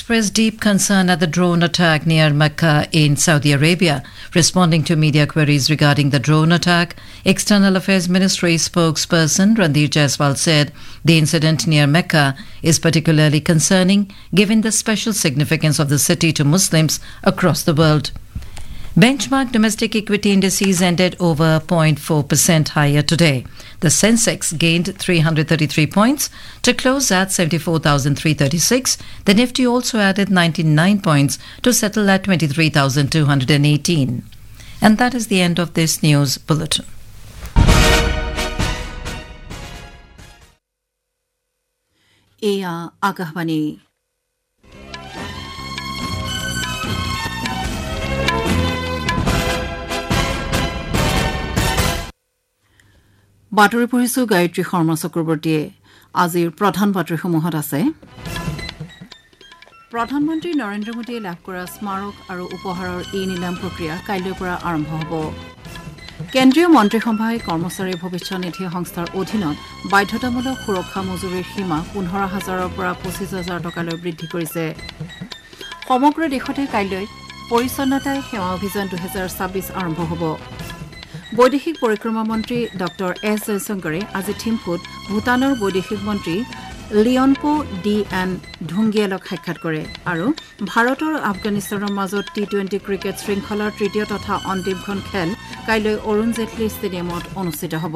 expressed deep concern at the drone attack near Mecca in Saudi Arabia. Responding to media queries regarding the drone attack, External Affairs Ministry spokesperson Randir Jaiswal said the incident near Mecca is particularly concerning given the special significance of the city to Muslims across the world. Benchmark domestic equity indices ended over 0.4% higher today. The Sensex gained 333 points to close at 74,336. The Nifty also added 99 points to settle at 23,218. And that is the end of this news bulletin. Eya Akahwani. বাতৰি পঢ়িছো গায়ত্ৰী শৰ্মা চক্ৰৱৰ্তীয়ে আজিৰ প্ৰধান বাতৰিসমূহত আছে প্ৰধানমন্ত্ৰী নৰেন্দ্ৰ মোদীয়ে লাভ কৰা স্মাৰক আৰু উপহাৰৰ এই নিলাম প্ৰক্ৰিয়া কাইলৈৰ পৰা আৰম্ভ হ'ব কেন্দ্ৰীয় মন্ত্ৰীসভাই কৰ্মচাৰী ভৱিষ্যত নিধি সংস্থাৰ অধীনত বাধ্যতামূলক সুৰক্ষা মজুৰিৰ সীমা 15,000ৰ পৰা 25,000 টকালৈ বৃদ্ধি কৰিছে সমগ্ৰ দেশতে কাইলৈ পৰিচ্ছন্নতাই সেৱা অভিযান 2026 আৰম্ভ হ'ব বৈদেশিক পৰিক্ৰমা মন্ত্ৰী ডক্টৰ এছ জয়শংকৰে আজি থিম্ফুত ভূটানৰ বৈদেশিক মন্ত্ৰী লিয়নপো ডি এন ঢুংগিয়েলক সাক্ষাৎ কৰে আৰু ভাৰত আৰু আফগানিস্তানৰ মাজত টি20 ক্ৰিকেট শৃংখলাৰ তৃতীয় তথা অন্তিমখন খেল কাইলৈ অৰুণ জেটলী ষ্টেডিয়ামত অনুষ্ঠিত হ'ব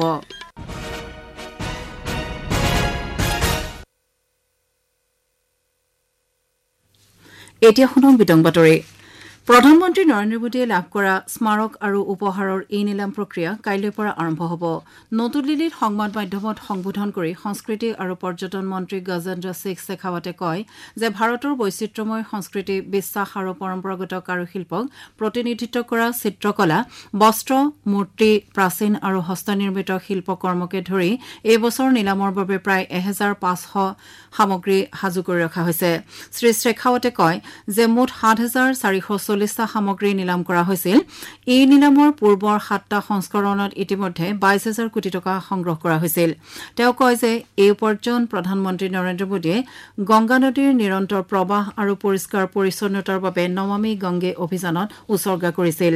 এতিয়া শুনক বিতং বাতৰি প্ৰধানমন্ত্ৰী নৰেন্দ্ৰ মোদীয়ে লাভ কৰা স্মাৰক আৰু উপহাৰৰ এই নিলাম প্ৰক্ৰিয়া কাইলৈৰ পৰা আৰম্ভ হ'ব নতুন দিল্লীত সংবাদ মাধ্যমত সম্বোধন কৰি সংস্কৃতি আৰু পৰ্যটন মন্ত্ৰী গজেন্দ্ৰ সিং শেখাৱতে কয় যে ভাৰতৰ বৈচিত্ৰ্যময় সংস্কৃতি বিশ্বাস আৰু পৰম্পৰাগত কাৰুশিল্পক প্ৰতিনিধিত্ব কৰা চিত্ৰকলা বস্ত্ৰ মূৰ্তি প্ৰাচীন আৰু হস্তনিৰ্মিত শিল্পকৰ্মকে ধৰি এই বছৰ নিলামৰ বাবে প্ৰায় 1,500 সামগ্ৰী সাজু কৰি ৰখা হৈছে শ্ৰী শেখাৱতে কয় যে মুঠ 7,440টা সামগ্ৰী নিলাম কৰা হৈছিল এই নিলামৰ পূৰ্বৰ 7টা সংস্কৰণত ইতিমধ্যে 22,000 কোটি টকা সংগ্ৰহ কৰা হৈছিল তেওঁ কয় যে এই উপাৰ্জন প্ৰধানমন্ত্ৰী নৰেন্দ্ৰ মোদীয়ে গংগা নদীৰ নিৰন্তৰ প্ৰবাহ আৰু পৰিষ্কাৰ পৰিচ্ছন্নতাৰ বাবে নমামি গংগে অভিযানত উৎসৰ্গা কৰিছিল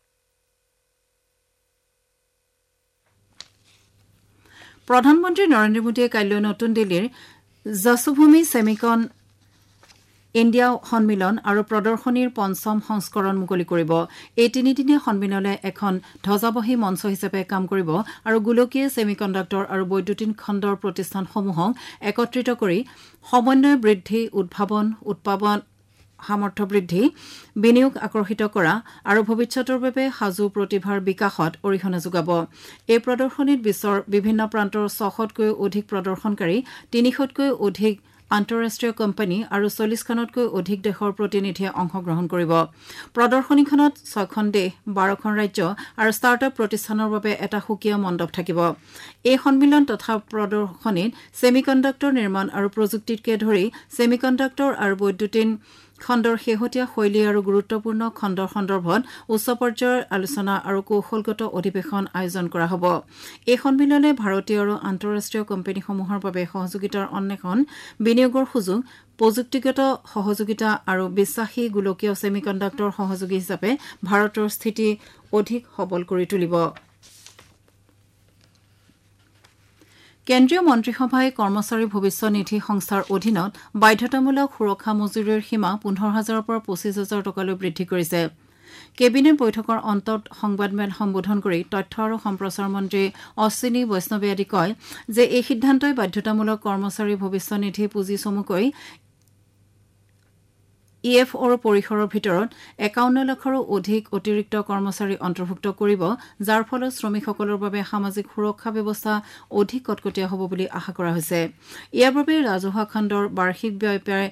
প্ৰধানমন্ত্ৰী নৰেন্দ্ৰ মোদীয়ে কাইলৈ নতুন দিল্লীৰ যশোভূমি সেমিকন ইণ্ডিয়া সন্মিলন আৰু প্ৰদৰ্শনীৰ পঞ্চম সংস্কৰণ মুকলি কৰিব এই তিনিদিনীয়া সন্মিলনে এখন ধ্বজাবাহী মঞ্চ হিচাপে কাম কৰিব আৰু গোলকীয় ছেমিকণ্ডাক্টৰ আৰু বৈদ্যুতিন খণ্ডৰ প্ৰতিষ্ঠানসমূহক একত্ৰিত কৰি সমন্বয় বৃদ্ধি উদ্ভাৱন উৎপাদন সামৰ্থ্য বৃদ্ধি বিনিয়োগ আকৰ্ষিত কৰা আৰু ভৱিষ্যতৰ বাবে সাজু প্ৰতিভাৰ বিকাশত অৰিহণা যোগাব এই প্ৰদৰ্শনীত বিশ্বৰ বিভিন্ন প্ৰান্তৰ 600তকৈ অধিক প্ৰদৰ্শনকাৰী 300তকৈ অধিক আন্তঃৰাষ্ট্ৰীয় কোম্পানী আৰু 40খনতকৈ অধিক দেশৰ প্ৰতিনিধিয়ে অংশগ্ৰহণ কৰিব প্ৰদৰ্শনীখনত 6খন দেশ 12খন ৰাজ্য আৰু ষ্টাৰ্টআপ প্ৰতিষ্ঠানৰ বাবে এটা সুকীয়া মণ্ডপ থাকিব এই সন্মিলন তথা প্ৰদৰ্শনীত ছেমিকণ্ডাক্টৰ নিৰ্মাণ আৰু প্ৰযুক্তিকে ধৰি ছেমিকণ্ডাক্টৰ আৰু বৈদ্যুতিন খণ্ডৰ শেহতীয়া শৈলী আৰু গুৰুত্বপূৰ্ণ খণ্ডৰ সন্দৰ্ভত উচ্চ পৰ্যায়ৰ আলোচনা আৰু কৌশলগত অধিৱেশন আয়োজন কৰা হ'ব এই সন্মিলনে ভাৰতীয় আৰু আন্তঃৰাষ্ট্ৰীয় কোম্পানীসমূহৰ বাবে সহযোগিতাৰ অন্বেষণ বিনিয়োগৰ সুযোগ প্ৰযুক্তিগত সহযোগিতা আৰু বিশ্বাসী গোলকীয় ছেমিকণ্ডাক্টৰ সহযোগী হিচাপে ভাৰতৰ স্থিতি অধিক সবল কৰি তুলিব কেন্দ্ৰীয় মন্ত্ৰীসভাই কৰ্মচাৰী ভৱিষ্যত নিধি সংস্থাৰ অধীনত বাধ্যতামূলক সুৰক্ষা মজুৰিৰ সীমা 15,000ৰ পৰা 25,000 টকালৈ বৃদ্ধি কৰিছে কেবিনেট বৈঠকৰ অন্তত সংবাদমেল সম্বোধন কৰি তথ্য আৰু সম্প্ৰচাৰ মন্ত্ৰী অশ্বিনী বৈষ্ণৱে আদি কয় যে এই সিদ্ধান্তই বাধ্যতামূলক কৰ্মচাৰী ভৱিষ্যত নিধি পুঁজি চমুকৈ ইএফঅ'ৰ পৰিসৰৰ ভিতৰত 51 লাখৰো অধিক অতিৰিক্ত কৰ্মচাৰী অন্তৰ্ভুক্ত কৰিব যাৰ ফলত শ্ৰমিকসকলৰ বাবে সামাজিক সুৰক্ষা ব্যৱস্থা অধিক কটকটীয়া হ'ব বুলি আশা কৰা হৈছে ইয়াৰ বাবে ৰাজহুৱা খণ্ডৰ বাৰ্ষিক ব্যয় প্ৰায়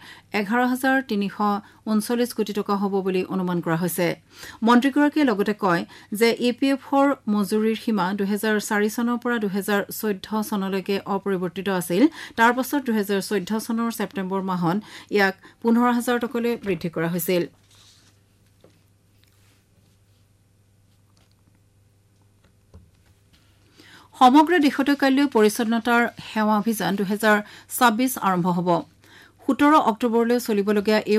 11,339 কোটি টকা হ'ব বুলি অনুমান কৰা হৈছে মন্ত্ৰীগৰাকীয়ে লগতে কয় যে ইপিএফৰ মজুৰিৰ সীমা 2004 চনৰ পৰা 2014 চনলৈকে অপৰিৱৰ্তিত আছিল তাৰ পাছত 2014 চনৰ ছেপ্টেম্বৰ মাহত ইয়াক 15,000 টকালৈ বৃদ্ধি কৰা হৈছিল সমগ্ৰ দেশতে কাইলৈ পৰিচ্ছন্নতাৰ সেৱা অভিযান 2026 আৰম্ভ হ'ব 17 অক্টোবৰলৈ চলিবলগীয়া এই